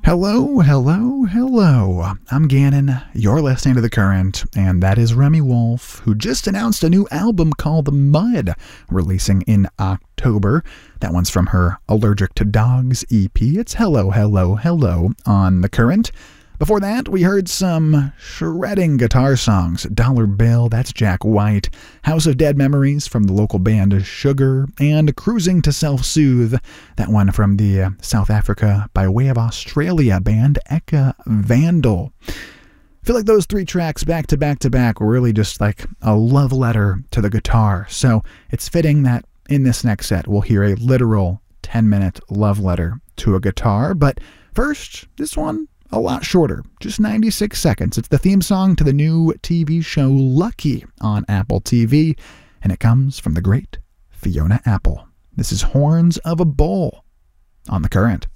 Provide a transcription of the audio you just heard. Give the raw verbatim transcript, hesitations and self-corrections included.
Hello, hello, hello. I'm Gannon. You're listening to The Current, and that is Remy Wolf, who just announced a new album called Mud, releasing in October. That one's from her Allergic to Dogs E P. It's Hello, Hello, Hello on The Current. Before that, we heard some shredding guitar songs. Dollar Bill, that's Jack White. House of Dead Memories from the local band Sugar. And Cruising to Self-Soothe, that one from the uh, South Africa by way of Australia band Eka Vandal. I feel like those three tracks back to back to back were really just like a love letter to the guitar. So it's fitting that in this next set we'll hear a literal ten-minute love letter to a guitar. But first, this one, a lot shorter, just ninety-six seconds. It's the theme song to the new T V show Lucky on Apple T V, and it comes from the great Fiona Apple. This is Horns of a Bull on The Current.